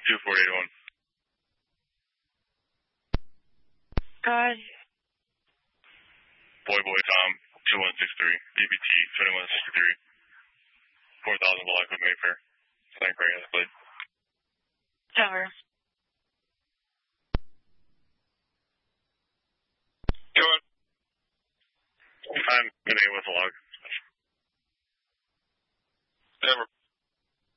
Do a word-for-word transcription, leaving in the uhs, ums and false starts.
two four eight one. God. Boy Boy Tom, two one six three, B B T, twenty-one sixty-three, four thousand Blackwood Mayfair. Saint Craig has played. Over. Go on. I'm going to with a log. Never.